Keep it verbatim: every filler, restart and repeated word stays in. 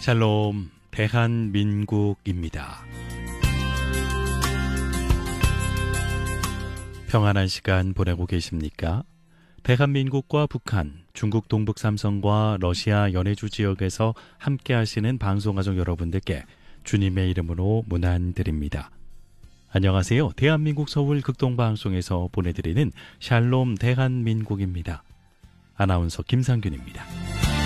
샬롬 대한민국입니다. 평안한 시간 보내고 계십니까? 대한민국과 북한, 중국 동북 삼성과 러시아 연해주 지역에서 함께 하시는 방송가족 여러분들께 주님의 이름으로 문안드립니다. 안녕하세요. 대한민국 서울 극동방송에서 보내드리는 샬롬 대한민국입니다. 아나운서 김상균입니다.